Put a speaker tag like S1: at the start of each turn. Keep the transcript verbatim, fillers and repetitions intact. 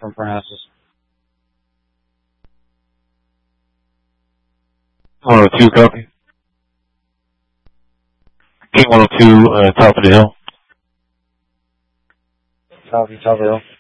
S1: from Parnassus.
S2: one oh two, copy. King one oh two, uh, top of the hill.
S1: Copy, top of the hill.